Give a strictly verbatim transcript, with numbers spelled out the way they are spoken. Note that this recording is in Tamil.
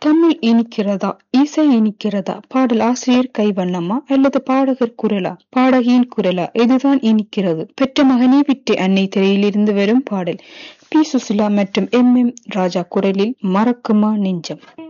தமிழ் இனிக்கிறதா, இசை இனிக்கிறதா, பாடல் ஆசிரியர் கைவண்ணமா அல்லது பாடகர் குரலா, பாடகியின் குரலா, இதுதான் இனிக்கிறது. பெற்ற மகனே விட்டு அன்னை திரையிலிருந்து வரும் பாடல் பி சுசிலா மற்றும் எம் எம் ராஜா குரலில் மறக்குமா நெஞ்சம்.